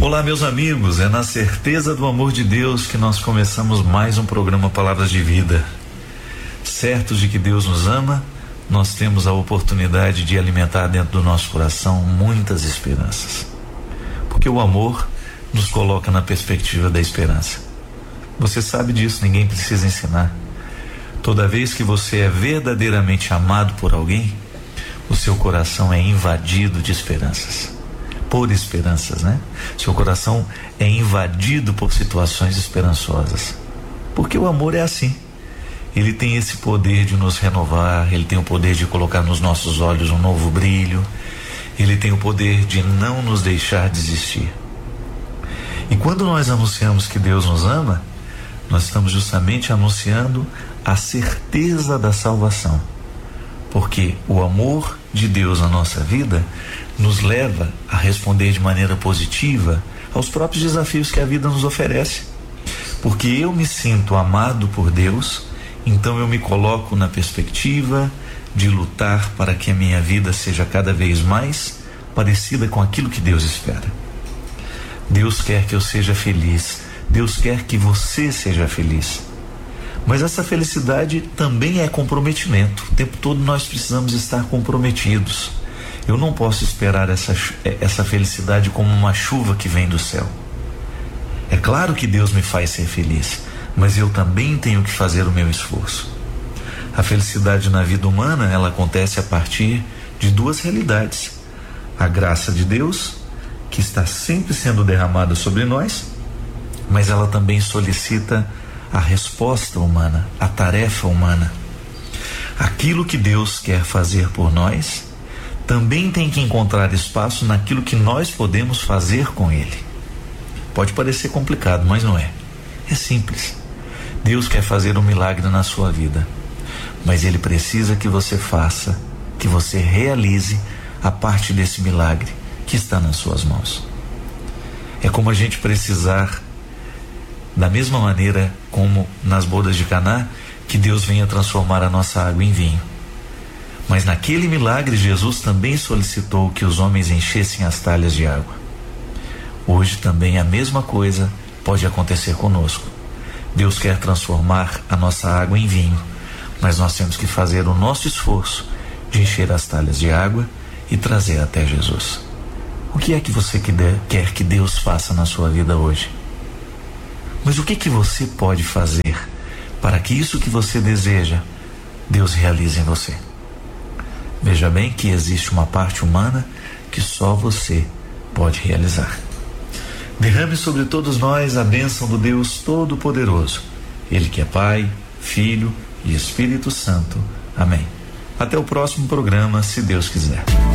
Olá, meus amigos, é na certeza do amor de Deus que nós começamos mais um programa Palavras de Vida. Certos de que Deus nos ama, nós temos a oportunidade de alimentar dentro do nosso coração muitas esperanças. Porque o amor nos coloca na perspectiva da esperança. Você sabe disso, ninguém precisa ensinar. Toda vez que você é verdadeiramente amado por alguém, o seu coração é invadido de esperanças. Por esperanças, né? Seu coração é invadido por situações esperançosas. Porque o amor é assim. Ele tem esse poder de nos renovar, ele tem o poder de colocar nos nossos olhos um novo brilho, ele tem o poder de não nos deixar desistir. E quando nós anunciamos que Deus nos ama, nós estamos justamente anunciando a certeza da salvação. Porque o amor de Deus na nossa vida nos leva a responder de maneira positiva aos próprios desafios que a vida nos oferece. Porque eu me sinto amado por Deus, então eu me coloco na perspectiva de lutar para que a minha vida seja cada vez mais parecida com aquilo que Deus espera. Deus quer que eu seja feliz, Deus quer que você seja feliz. Mas essa felicidade também é comprometimento. O tempo todo nós precisamos estar comprometidos. Eu não posso esperar essa felicidade como uma chuva que vem do céu. É claro que Deus me faz ser feliz, mas eu também tenho que fazer o meu esforço. A felicidade na vida humana, ela acontece a partir de duas realidades. A graça de Deus, que está sempre sendo derramada sobre nós, mas ela também solicita a resposta humana, a tarefa humana. Aquilo que Deus quer fazer por nós também tem que encontrar espaço naquilo que nós podemos fazer com Ele. Pode parecer complicado, mas não é. É simples. Deus quer fazer um milagre na sua vida, mas Ele precisa que você faça, que você realize a parte desse milagre que está nas suas mãos. É como a gente precisar, da mesma maneira como nas bodas de Caná, que Deus venha transformar a nossa água em vinho. Mas naquele milagre, Jesus também solicitou que os homens enchessem as talhas de água. Hoje também a mesma coisa pode acontecer conosco. Deus quer transformar a nossa água em vinho, mas nós temos que fazer o nosso esforço de encher as talhas de água e trazer até Jesus. O que é que você quer que Deus faça na sua vida hoje? Mas o que você pode fazer para que isso que você deseja, Deus realize em você? Veja bem que existe uma parte humana que só você pode realizar. Derrame sobre todos nós a bênção do Deus Todo-Poderoso, Ele que é Pai, Filho e Espírito Santo. Amém. Até o próximo programa, se Deus quiser.